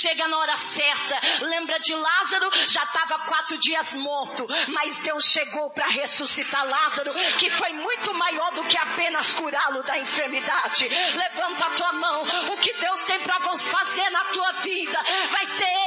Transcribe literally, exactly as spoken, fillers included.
chega na hora certa. Lembra de Lázaro? Já estava quatro dias morto, mas Deus chegou para ressuscitar Lázaro, que foi muito maior do que apenas curá-lo da enfermidade. Levanta a tua mão. O que Deus tem para fazer na tua vida vai ser